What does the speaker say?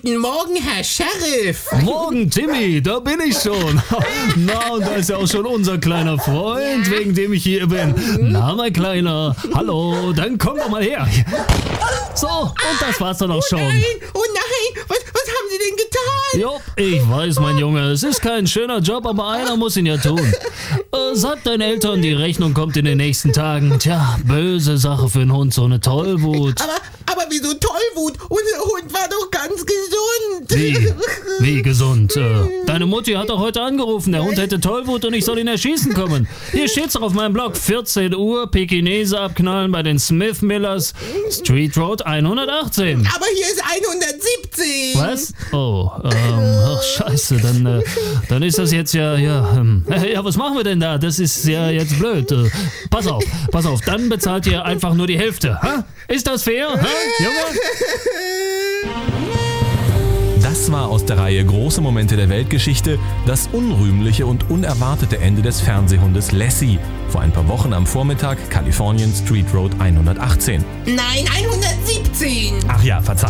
Guten Morgen, Herr Sheriff. Morgen, Timmy, da bin ich schon. Na, und da ist ja auch schon unser kleiner Freund, wegen dem ich hier bin. Na, mein Kleiner, hallo, dann komm doch mal her. So, und das war's dann auch schon. Oh nein, was haben Sie denn getan? Jo, ich weiß, mein Junge, es ist kein schöner Job, aber einer muss ihn ja tun. Sag deinen Eltern, die Rechnung kommt in den nächsten Tagen. Tja, böse Sache für einen Hund, so eine Tollwut. Aber wieso Tollwut? Unser Hund war doch ganz gesund. Wie gesund? Deine Mutti hat doch heute angerufen, der Hund hätte Tollwut und ich soll ihn erschießen kommen. Hier steht's doch auf meinem Blog, 14 Uhr, Pekinese abknallen bei den Smith Millers, Street Road 118. Aber hier ist 117. Was? Oh, ach scheiße, dann ist das jetzt ja, was machen wir denn da? Das ist ja jetzt blöd. Pass auf, dann bezahlt ihr einfach nur die Hälfte. Ha? Ist das fair? Ha? Junge? Das war aus der Reihe Große Momente der Weltgeschichte das unrühmliche und unerwartete Ende des Fernsehhundes Lassie. Vor ein paar Wochen am Vormittag, Kalifornien, Street Road 118. Nein, 117. Ach ja, verzeih.